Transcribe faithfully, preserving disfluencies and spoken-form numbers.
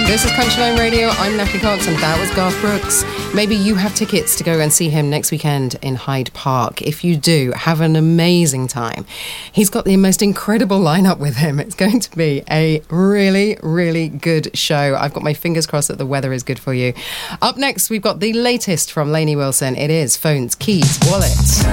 This is Countryline Radio. I'm Natalie Cox and that was Garth Brooks. Maybe you have tickets to go and see him next weekend in Hyde Park. If you do, have an amazing time. He's got the most incredible lineup with him. It's going to be a really, really good show. I've got my fingers crossed that the weather is good for you. Up next, we've got the latest from Lainey Wilson. It is Phones, Keys, Wallet.